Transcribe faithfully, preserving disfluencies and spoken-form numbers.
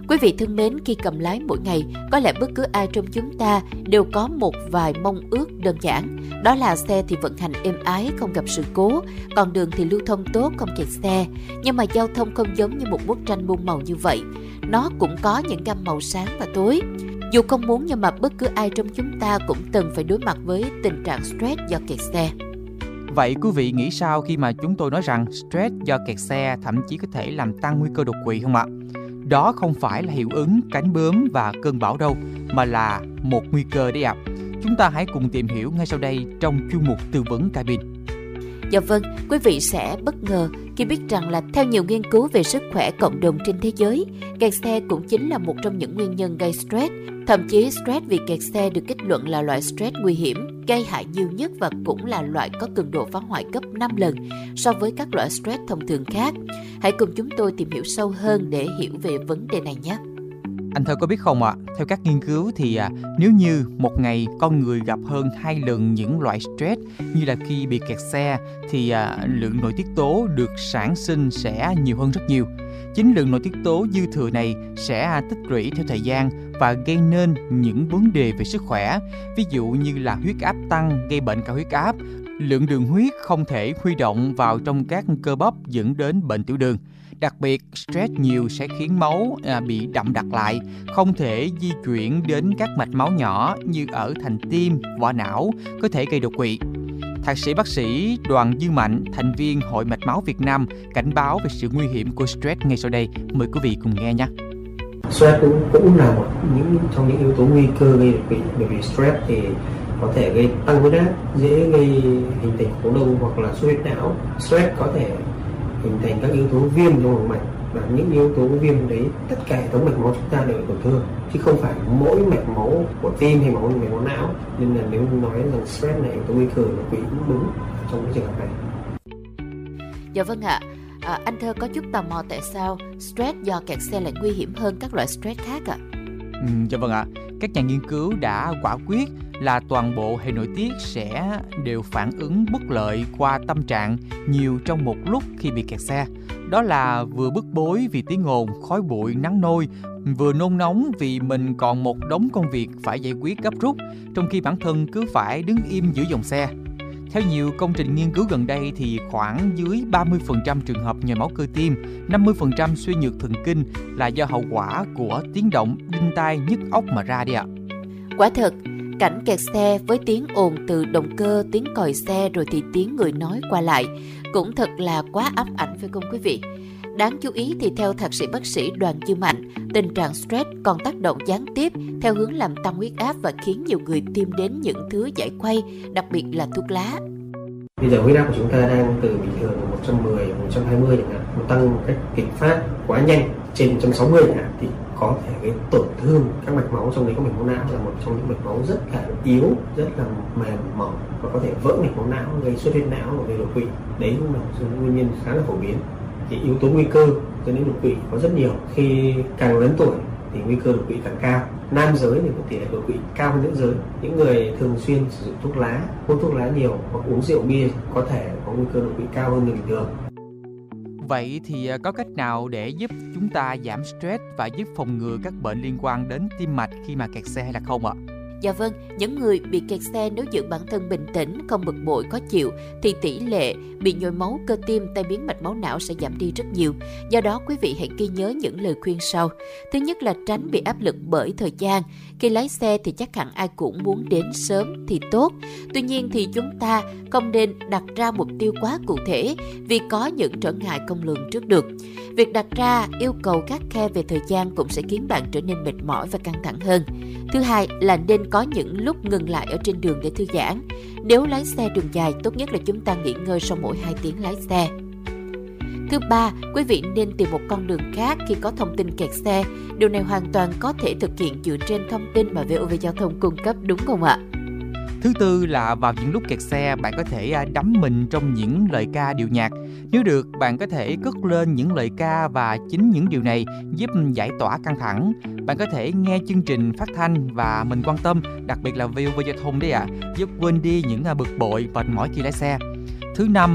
Quý vị thân mến, khi cầm lái mỗi ngày, có lẽ bất cứ ai trong chúng ta đều có một vài mong ước đơn giản. Đó là xe thì vận hành êm ái, không gặp sự cố, còn đường thì lưu thông tốt, không kẹt xe. Nhưng mà giao thông không giống như một bức tranh muôn màu như vậy. Nó cũng có những gam màu sáng và tối. Dù không muốn nhưng mà bất cứ ai trong chúng ta cũng từng phải đối mặt với tình trạng stress do kẹt xe. Vậy quý vị nghĩ sao khi mà chúng tôi nói rằng stress do kẹt xe thậm chí có thể làm tăng nguy cơ đột quỵ không ạ? Đó không phải là hiệu ứng cánh bướm và cơn bão đâu, mà là một nguy cơ đấy ạ. Chúng ta hãy cùng tìm hiểu ngay sau đây trong chuyên mục tư vấn cabin. Dạ vâng, quý vị sẽ bất ngờ khi biết rằng là theo nhiều nghiên cứu về sức khỏe cộng đồng trên thế giới, kẹt xe cũng chính là một trong những nguyên nhân gây stress. Thậm chí stress vì kẹt xe được kết luận là loại stress nguy hiểm, gây hại nhiều nhất và cũng là loại có cường độ phá hoại gấp năm lần so với các loại stress thông thường khác. Hãy cùng chúng tôi tìm hiểu sâu hơn để hiểu về vấn đề này nhé. Anh Thơ có biết không ạ, à, theo các nghiên cứu thì à, nếu như một ngày con người gặp hơn hai lần những loại stress như là khi bị kẹt xe thì à, lượng nội tiết tố được sản sinh sẽ nhiều hơn rất nhiều. Chính lượng nội tiết tố dư thừa này sẽ à, tích lũy theo thời gian và gây nên những vấn đề về sức khỏe, ví dụ như là huyết áp tăng gây bệnh cao huyết áp, lượng đường huyết không thể huy động vào trong các cơ bắp dẫn đến bệnh tiểu đường. Đặc biệt, stress nhiều sẽ khiến máu à, bị đậm đặc lại, không thể di chuyển đến các mạch máu nhỏ như ở thành tim, vỏ não, có thể gây đột quỵ. Thạc sĩ bác sĩ Đoàn Dư Mạnh, thành viên Hội Mạch máu Việt Nam, cảnh báo về sự nguy hiểm của stress ngay sau đây. Mời quý vị cùng nghe nhé. Stress cũng, cũng là một những trong những yếu tố nguy cơ gây đột quỵ, bởi vì stress thì có thể gây tăng huyết áp, dễ gây hình thành khối u hoặc là xuất huyết não. Stress có thể hình thành các yếu tố viêm trong động mạch, và những yếu tố viêm đấy tất cả hệ thống mạch máu chúng ta đều bị tổn thương, chứ không phải mỗi mạch máu của tim hay máu mạch máu não. Nên là nếu nói rằng stress này yếu tố nguy cơ đột quỵ cũng đúng trong cái trường hợp này. Dạ vâng ạ. À, anh Thơ có chút tò mò tại sao stress do kẹt xe lại nguy hiểm hơn các loại stress khác ạ? Ừ, dạ vâng ạ. Các nhà nghiên cứu đã quả quyết là toàn bộ hệ nội tiết sẽ đều phản ứng bất lợi qua tâm trạng nhiều trong một lúc khi bị kẹt xe. Đó là vừa bức bối vì tiếng ồn, khói bụi, nắng nôi, vừa nôn nóng vì mình còn một đống công việc phải giải quyết gấp rút, trong khi bản thân cứ phải đứng im giữa dòng xe. Theo nhiều công trình nghiên cứu gần đây thì khoảng dưới ba mươi phần trăm trường hợp nhồi máu cơ tim, năm mươi phần trăm suy nhược thần kinh là do hậu quả của tiếng động đinh tai nhức óc mà ra đi ạ. Quả thật, cảnh kẹt xe với tiếng ồn từ động cơ, tiếng còi xe rồi thì tiếng người nói qua lại cũng thật là quá ám ảnh phải không quý vị? Đáng chú ý thì theo thạc sĩ bác sĩ Đoàn Dư Mạnh, tình trạng stress còn tác động gián tiếp theo hướng làm tăng huyết áp và khiến nhiều người tìm đến những thứ giải khuây, đặc biệt là thuốc lá. Bây giờ huyết áp của chúng ta đang từ bình thường là một trăm mười, một trăm hai mươi chẳng hạn, nó tăng một cách kịch phát quá nhanh trên một trăm sáu mươi chẳng hạn thì có thể gây tổn thương các mạch máu, trong đấy có mạch máu não là một trong những mạch máu rất là yếu, rất là mềm mỏng và có thể vỡ mạch máu não, gây xuất huyết não và gây đột quỵ. Đấy cũng là một nguyên nhân khá là phổ biến. Thì yếu tố nguy cơ dẫn đến đột quỵ có rất nhiều. Khi càng lớn tuổi thì nguy cơ đột quỵ càng cao. Nam giới thì có tỷ lệ đột quỵ cao hơn nữ giới. Những người thường xuyên sử dụng thuốc lá, hút thuốc lá nhiều hoặc uống rượu bia có thể có nguy cơ đột quỵ cao hơn người bình thường. Vậy thì có cách nào để giúp chúng ta giảm stress và giúp phòng ngừa các bệnh liên quan đến tim mạch khi mà kẹt xe hay là không ạ? Dạ vâng, những người bị kẹt xe nếu giữ bản thân bình tĩnh, không bực bội, khó chịu thì tỷ lệ bị nhồi máu cơ tim, tai biến mạch máu não sẽ giảm đi rất nhiều. Do đó quý vị hãy ghi nhớ những lời khuyên sau. Thứ nhất là tránh bị áp lực bởi thời gian. Khi lái xe thì chắc hẳn ai cũng muốn đến sớm thì tốt. Tuy nhiên thì chúng ta không nên đặt ra mục tiêu quá cụ thể vì có những trở ngại không lường trước được. Việc đặt ra yêu cầu khắt khe về thời gian cũng sẽ khiến bạn trở nên mệt mỏi và căng thẳng hơn. Thứ hai là nên có những lúc ngừng lại ở trên đường để thư giãn. Nếu lái xe đường dài, tốt nhất là chúng ta nghỉ ngơi sau mỗi hai tiếng lái xe. Thứ ba, quý vị nên tìm một con đường khác khi có thông tin kẹt xe. Điều này hoàn toàn có thể thực hiện dựa trên thông tin mà vê o vê Giao thông cung cấp, đúng không ạ? Thứ tư là vào những lúc kẹt xe, bạn có thể đắm mình trong những lời ca điệu nhạc. Nếu được, bạn có thể cất lên những lời ca và chính những điều này giúp giải tỏa căng thẳng. Bạn có thể nghe chương trình phát thanh và mình quan tâm, đặc biệt là vê o vê Giao thông đấy ạ, giúp quên đi những bực bội, mệt mỏi khi lái xe. Thứ năm